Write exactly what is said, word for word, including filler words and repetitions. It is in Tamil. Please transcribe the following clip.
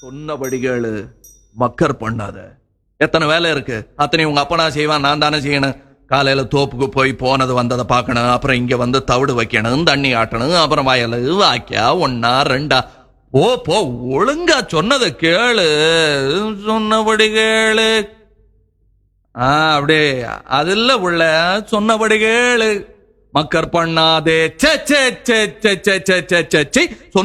சொன்னபடி கேளு, மக்கர் பண்ணாத. எத்தனை வேலை இருக்கு, அத்தனை உங்க அப்பனா செய்வான், நான் தானே செய்யணும். காலையில தோப்புக்கு போய் போனது வந்ததை பார்க்கணும், அப்புறம் இங்க வந்து தவிடு வைக்கணும், தண்ணி ஆட்டணும், அப்புறம் வயலு வாக்கியா ஒன்னா ரெண்டா. ஓ போ, ஒழுங்கா சொன்னதை கேளு, சொன்னபடி கேளு. ஆ அப்படியே அது இல்ல உள்ள, சொன்னபடி கேளு, மக்கர் பண்ணாதே. சே சே சே சே சே சே சே சே